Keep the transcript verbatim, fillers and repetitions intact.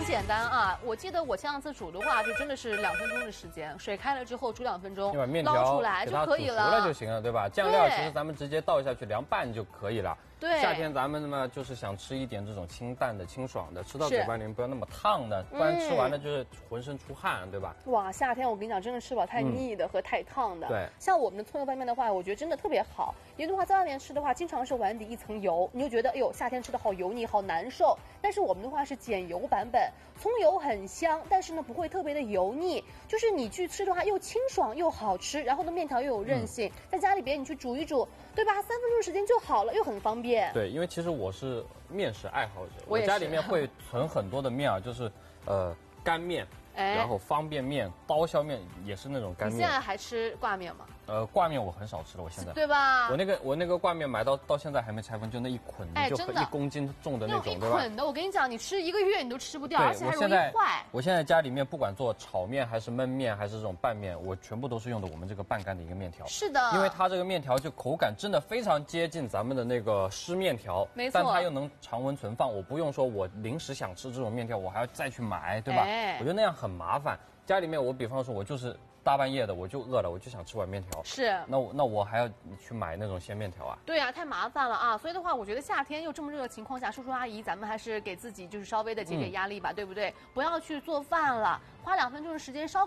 简单啊！我记得我上次煮的话，就真的是两分钟的时间，水开了之后煮两分钟， 你把面条捞出来就可以了， 煮熟了就行了，对吧？酱料其实咱们直接倒下去凉拌就可以了。 对， 夏天咱们呢就是想吃一点这种清淡的、清爽的，吃到嘴巴里面不要那么烫的，不然吃完了就是浑身出汗，对吧？ 哇，夏天我跟你讲，真的吃不了太腻的和太烫的。 对， 像我们的葱油拌面的话，我觉得真的特别好。因为的话，在外面吃的话，经常是碗底一层油，你就觉得哎呦，夏天吃的好油腻，好难受。但是我们的话是减油版本，葱油很香，但是呢不会特别的油腻，就是你去吃的话又清爽又好吃，然后呢面条又有韧性，在家里边你去煮一煮，对吧？三分钟时间就好了，又很方便。 对，因为其实我是面食爱好者， 我, 我家里面会存很多的面啊，就是呃干面。 哎、 然后方便面、刀削面也是那种干面。 你现在还吃挂面吗？ 呃，挂面我很少吃了，我现在。 对吧？ 我那个我那个挂面买到到现在还没拆分，就那一捆， 哎， 就一公斤重的那种，对吧？ 一捆的，我跟你讲，你吃一个月你都吃不掉，而且还容易坏。 我现在家里面不管做炒面还是焖面还是这种拌面，我全部都是用的我们这个半干的一个面条。 是的， 因为它这个面条就口感真的非常接近咱们的那个湿面条， 没错， 但它又能常温存放，我不用说我临时想吃这种面条，我还要再去买，对吧？ 哎、 我觉得那样很麻烦。家里面我比方说，我就是大半夜的，我就饿了，我就想吃碗面条。 是， 那我那我还要去买那种鲜面条啊？ 对啊，太麻烦了啊！所以的话，我觉得夏天又这么热的情况下，叔叔阿姨，咱们还是给自己就是稍微的解解压力吧，嗯、对不对？不要去做饭了，花两分钟的时间烧。